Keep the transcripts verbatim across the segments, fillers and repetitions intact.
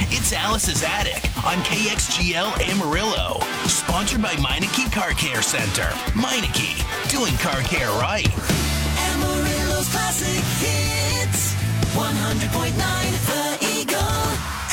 It's Alice's Attic on K X G L Amarillo. Sponsored by Meineke Car Care Center. Meineke, doing car care right. Amarillo's classic hits. one hundred point nine The Eagle.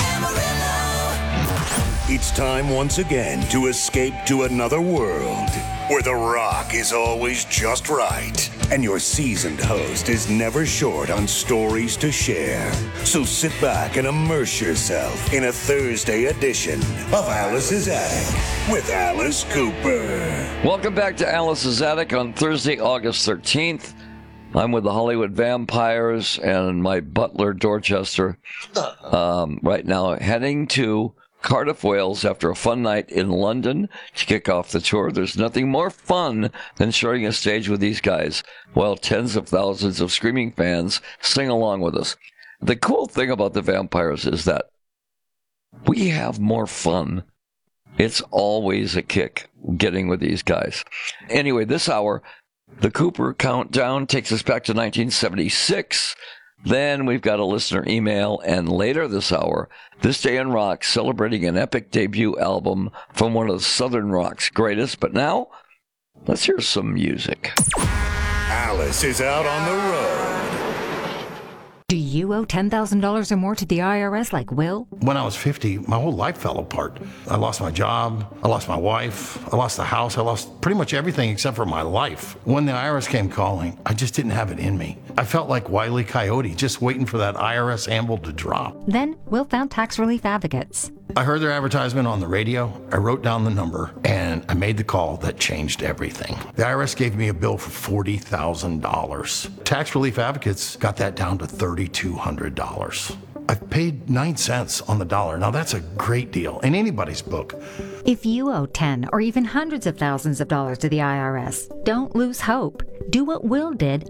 Amarillo. It's time once again to escape to another world where the rock is always just right and your seasoned host is never short on stories to share. So sit back and immerse yourself in a Thursday edition of Alice's Attic with Alice Cooper. Welcome back to Alice's Attic on Thursday, August thirteenth. I'm with the Hollywood Vampires and my butler, Dorchester, um, right now heading to Cardiff, Wales, after a fun night in London to kick off the tour. There's nothing more fun than sharing a stage with these guys while tens of thousands of screaming fans sing along with us. The cool thing about the Vampires is that we have more fun. It's always a kick getting with these guys. Anyway, this hour, the Cooper Countdown takes us back to nineteen seventy-six. Then we've got a listener email, and later this hour, This Day in Rock, celebrating an epic debut album from one of Southern Rock's greatest. But now, let's hear some music. Alice is out on the road. Do you owe ten thousand dollars or more to the I R S like Will? When I was fifty, my whole life fell apart. I lost my job, I lost my wife, I lost the house, I lost pretty much everything except for my life. When the I R S came calling, I just didn't have it in me. I felt like Wile E. Coyote, just waiting for that I R S anvil to drop. Then Will found Tax Relief Advocates. I heard their advertisement on the radio, I wrote down the number, and I made the call that changed everything. The I R S gave me a bill for forty thousand dollars. Tax Relief Advocates got that down to three thousand two hundred dollars. I've paid nine cents on the dollar. Now that's a great deal in anybody's book. If you owe ten or even hundreds of thousands of dollars to the I R S, don't lose hope. Do what Will did